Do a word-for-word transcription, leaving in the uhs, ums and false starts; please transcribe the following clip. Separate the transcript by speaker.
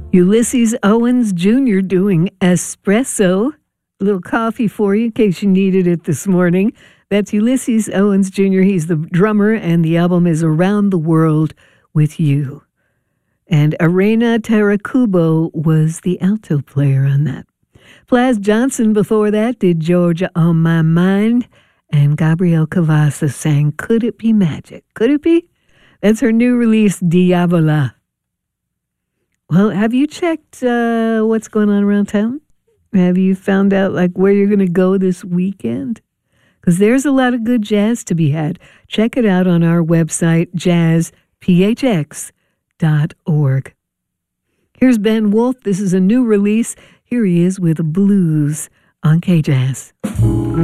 Speaker 1: Ulysses Owens Junior doing Espresso. A little coffee for you in case you needed it this morning. That's Ulysses Owens Junior He's the drummer, and the album is Around the World with You. And Arena Tarakubo was the alto player on that. Plaz Johnson before that did Georgia on My Mind. And Gabrielle Cavassa sang Could It Be Magic? Could it be? That's her new release, Diavola. Well, have you checked uh, what's going on around town? Have you found out like where you're going to go this weekend? Because there's a lot of good jazz to be had. Check it out on our website, jazz p h x dot org. Here's Ben Wolf. This is a new release. Here he is with Blues on K-Jazz.